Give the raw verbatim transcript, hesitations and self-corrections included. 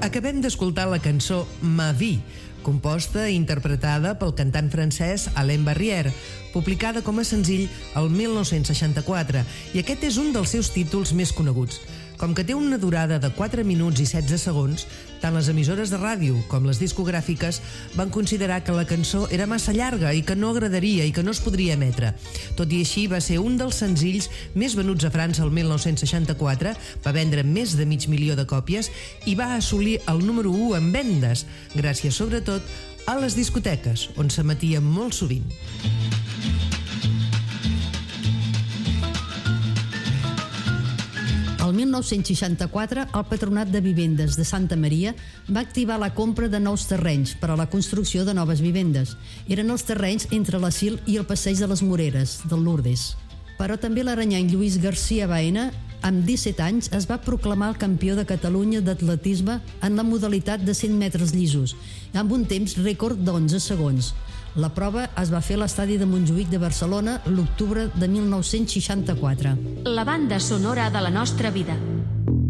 Acabem d'escoltar la cançó Ma Vie, composta i interpretada pel cantant francès Alain Barrière, publicada com a senzill el mil nou-cents seixanta-quatre, i aquest és un dels seus títols més coneguts. Com que té una durada de quatre minuts i setze segons, tant les emissores de ràdio com les discogràfiques van considerar que la cançó era massa llarga i que no agradaria i que no es podria emetre. Tot i així, va ser un dels senzills més venuts a França el mil nou-cents seixanta-quatre, va vendre més de mig milió de còpies i va assolir el número u en vendes, gràcies sobretot a les discoteques, on s'emetia molt sovint. El mil nou-cents seixanta-quatre, el Patronat de Vivendes de Santa Maria va activar la compra de nous terrenys per a la construcció de noves vivendes. Eren els terrenys entre l'Asil i el Passeig de les Moreres, del Lourdes. Però també l'aranyany Lluís García Baena, amb disset anys, es va proclamar el campió de Catalunya d'atletisme en la modalitat de cent metres llisos, amb un temps rècord d'onze segons. La prova es va fer a l'estadi de Montjuïc de Barcelona l'octubre de mil nou-cents seixanta-quatre. La banda sonora de la nostra vida.